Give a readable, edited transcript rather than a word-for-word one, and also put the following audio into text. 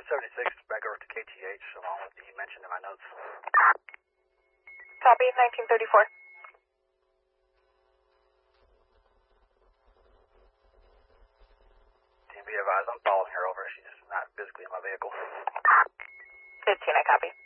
176 back over to KTH along with the mention in my notes. Copy, 1934. Team, be advised, I'm following her over. She's not physically in my vehicle. 15, I copy.